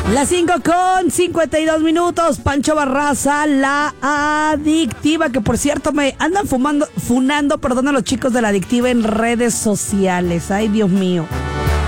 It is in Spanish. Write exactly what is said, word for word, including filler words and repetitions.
Las cinco con cincuenta y dos minutos. Pancho Barraza, la adictiva, que por cierto me andan fumando, funando, perdón, a los chicos de la adictiva en redes sociales. Ay, Dios mío.